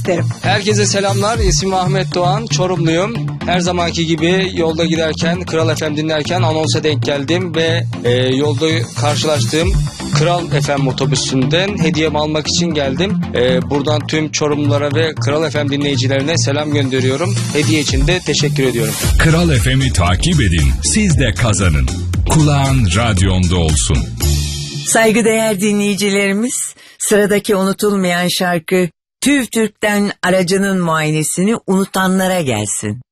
isterim. Herkese selamlar. İsmim Ahmet Doğan. Çorumluyum. Her zamanki gibi yolda giderken, Kral FM dinlerken anonsa denk geldim ve yolda karşılaştığım Kral FM otobüsünden hediyemi almak için geldim. Buradan tüm Çorumlulara ve Kral FM dinleyicilerine selam gönderiyorum. Hediye için de teşekkür ediyorum. Kral FM'i takip edin. Siz de kazanın. Kulağın radyonda olsun. Saygıdeğer dinleyicilerimiz, sıradaki unutulmayan şarkı TÜV TÜRK'ten Aracının Muayenesini unutanlara gelsin.